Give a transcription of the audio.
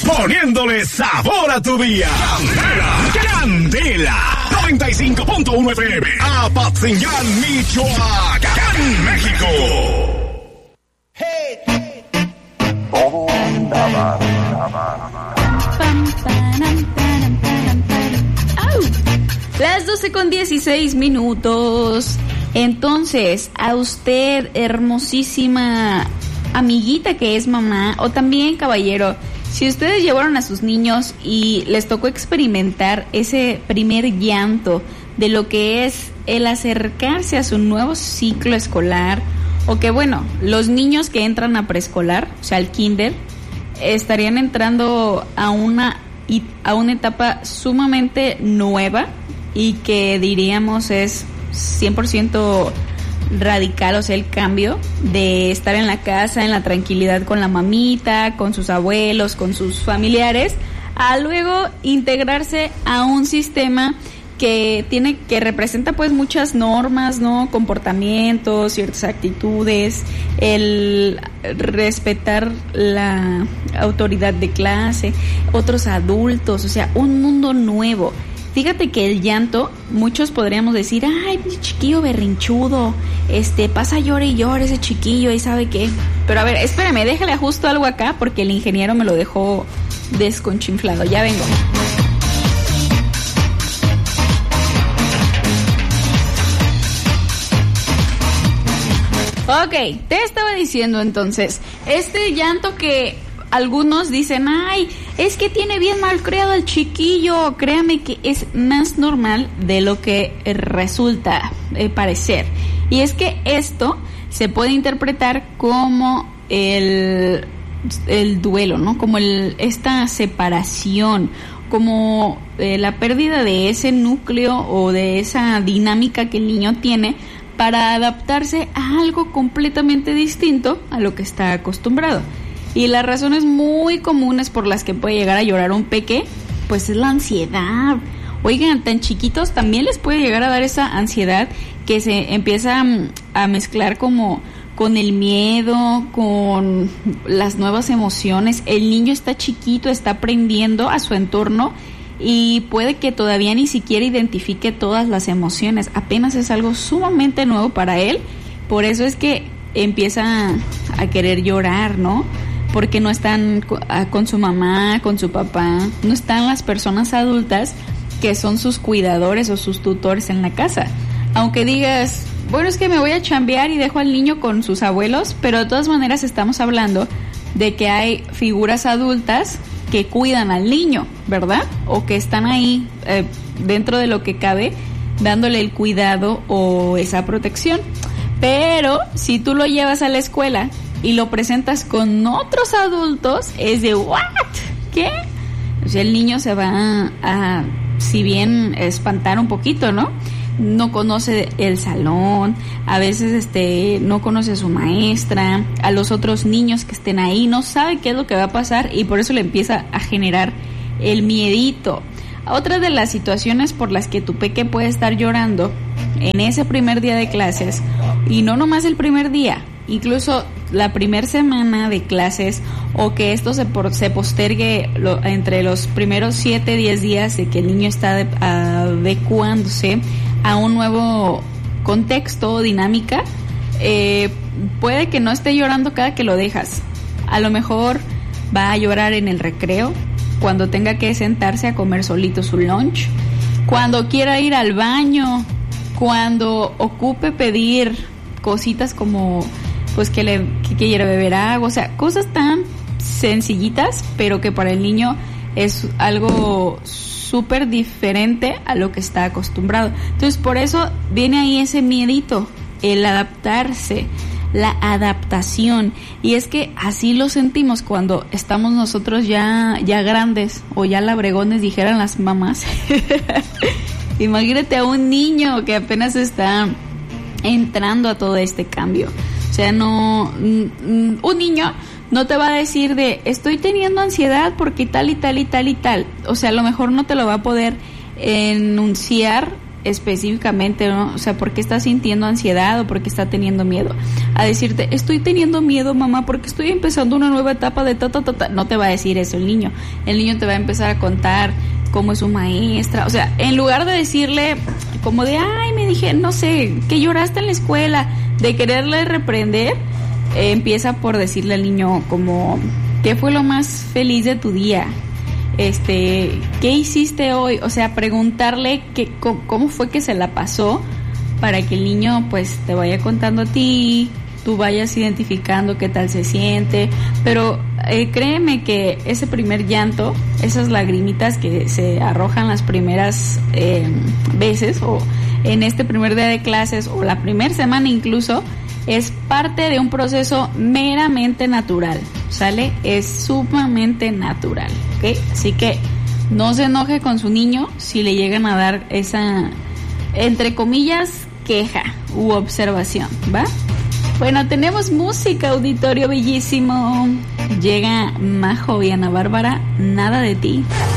poniéndole sabor a tu día. Candela 95.1 FM, Apatzingán, Michoacán, México. Las 12:16. Entonces, a usted, hermosísima amiguita que es mamá, o también caballero, si ustedes llevaron a sus niños y les tocó experimentar ese primer llanto de lo que es el acercarse a su nuevo ciclo escolar, o que bueno, los niños que entran a preescolar, o sea, al kinder, estarían entrando a una etapa sumamente nueva y que diríamos es 100% radical, o sea, el cambio de estar en la casa, en la tranquilidad con la mamita, con sus abuelos, con sus familiares, a luego integrarse a un sistema que representa pues muchas normas, ¿no? Comportamientos, ciertas actitudes, el respetar la autoridad de clase, otros adultos, o sea, un mundo nuevo. Fíjate que el llanto, muchos podríamos decir, ay, chiquillo berrinchudo, pasa llore y llore ese chiquillo y sabe qué. Pero a ver, espérame, déjale ajusto algo acá porque el ingeniero me lo dejó desconchinflado. Ya vengo. Ok, te estaba diciendo entonces, este llanto que algunos dicen, ay, es que tiene bien mal criado el chiquillo. Créame que es más normal de lo que resulta parecer. Y es que esto se puede interpretar como el duelo, ¿no? Como esta separación, como la pérdida de ese núcleo o de esa dinámica que el niño tiene para adaptarse a algo completamente distinto a lo que está acostumbrado. Y las razones muy comunes por las que puede llegar a llorar un peque, pues es la ansiedad. Oigan, tan chiquitos también les puede llegar a dar esa ansiedad que se empieza a mezclar como con el miedo, con las nuevas emociones. El niño está chiquito, está aprendiendo a su entorno y puede que todavía ni siquiera identifique todas las emociones. Apenas es algo sumamente nuevo para él. Por eso es que empieza a querer llorar, ¿no? Porque no están con su mamá, con su papá, no están las personas adultas que son sus cuidadores o sus tutores en la casa. Aunque digas, bueno, es que me voy a chambear y dejo al niño con sus abuelos, pero de todas maneras estamos hablando de que hay figuras adultas que cuidan al niño, ¿verdad? O que están ahí dentro de lo que cabe, dándole el cuidado o esa protección. Pero si tú lo llevas a la escuela y lo presentas con otros adultos, es de ¿what? ¿Qué? O sea, el niño se va a si bien espantar un poquito, ¿no? No conoce el salón, a veces no conoce a su maestra, a los otros niños que estén ahí, no sabe qué es lo que va a pasar y por eso le empieza a generar el miedito. Otra de las situaciones por las que tu peque puede estar llorando en ese primer día de clases, y no nomás el primer día, incluso la primera semana de clases, o que esto se postergue entre los primeros 7-10 días de que el niño está adecuándose a un nuevo contexto o dinámica, puede que no esté llorando cada que lo dejas. A lo mejor va a llorar en el recreo, cuando tenga que sentarse a comer solito su lunch, cuando quiera ir al baño, cuando ocupe pedir cositas como pues que quiere beber agua, o sea, cosas tan sencillitas, pero que para el niño es algo súper diferente a lo que está acostumbrado. Entonces, por eso viene ahí ese miedito, el adaptarse, la adaptación. Y es que así lo sentimos cuando estamos nosotros ya grandes, o ya labregones, dijeran las mamás. Imagínate a un niño que apenas está entrando a todo este cambio. O sea, un niño no te va a decir de estoy teniendo ansiedad porque tal y tal y tal y tal. O sea, a lo mejor no te lo va a poder enunciar específicamente, ¿no? O sea, ¿por qué está sintiendo ansiedad o por qué está teniendo miedo? A decirte, estoy teniendo miedo, mamá, porque estoy empezando una nueva etapa de ta. No te va a decir eso el niño. El niño te va a empezar a contar cómo es su maestra. O sea, en lugar de decirle como de, ay, me dije, no sé, que lloraste en la escuela, de quererle reprender, empieza por decirle al niño como, ¿qué fue lo más feliz de tu día? ¿Qué hiciste hoy? O sea, preguntarle cómo fue que se la pasó, para que el niño pues te vaya contando a ti, tú vayas identificando qué tal se siente. Pero créeme que ese primer llanto, esas lagrimitas que se arrojan las primeras veces, o en este primer día de clases, o la primera semana incluso, es parte de un proceso meramente natural, ¿sale? Es sumamente natural, ¿ok? Así que no se enoje con su niño si le llegan a dar esa, entre comillas, queja u observación, ¿va? Bueno, tenemos música, auditorio bellísimo. Llega Majo y Ana Bárbara, Nada de ti.